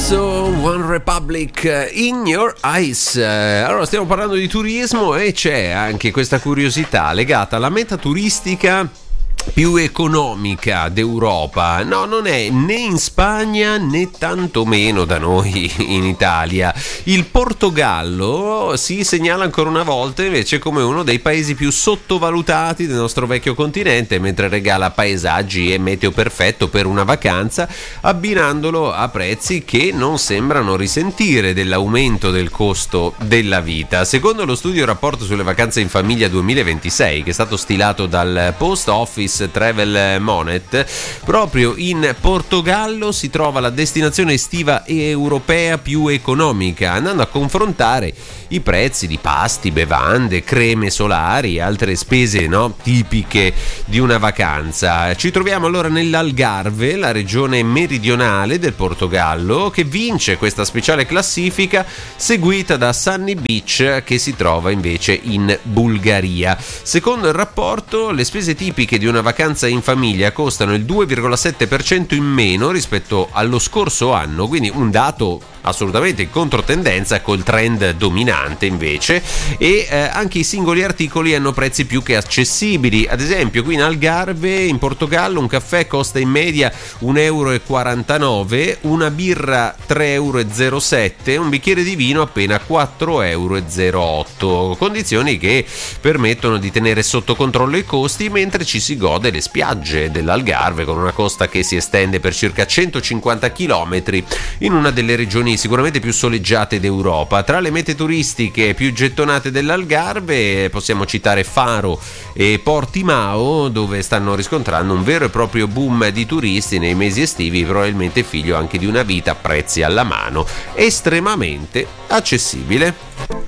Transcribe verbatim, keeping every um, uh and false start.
Adesso One Republic, In Your Eyes. Allora, stiamo parlando di turismo e c'è anche questa curiosità legata alla meta turistica più economica d'Europa. No, non è né in Spagna né tantomeno da noi in Italia. Il Portogallo si segnala ancora una volta invece come uno dei paesi più sottovalutati del nostro vecchio continente, mentre regala paesaggi e meteo perfetto per una vacanza, abbinandolo a prezzi che non sembrano risentire dell'aumento del costo della vita. Secondo lo studio Rapporto sulle vacanze in famiglia duemilaventisei, che è stato stilato dal Post Office Travel Monet, proprio in Portogallo si trova la destinazione estiva europea più economica, andando a confrontare i prezzi di pasti, bevande, creme solari e altre spese, no, tipiche di una vacanza. Ci troviamo allora nell'Algarve, la regione meridionale del Portogallo, che vince questa speciale classifica, seguita da Sunny Beach, che si trova invece in Bulgaria. Secondo il rapporto, le spese tipiche di una vacanza in famiglia costano il due virgola sette per cento in meno rispetto allo scorso anno, quindi un dato assolutamente in controtendenza col trend dominante invece, e eh, anche i singoli articoli hanno prezzi più che accessibili. Ad esempio qui in Algarve, in Portogallo, un caffè costa in media un euro e quarantanove, una birra tre euro e zero sette, un bicchiere di vino appena quattro euro e zero otto, condizioni che permettono di tenere sotto controllo i costi mentre ci si gode le spiagge dell'Algarve, con una costa che si estende per circa centocinquanta chilometri in una delle regioni sicuramente più soleggiate d'Europa. Tra le mete turistiche più gettonate dell'Algarve possiamo citare Faro e Portimao, dove stanno riscontrando un vero e proprio boom di turisti nei mesi estivi, probabilmente figlio anche di una vita a prezzi alla mano estremamente accessibile.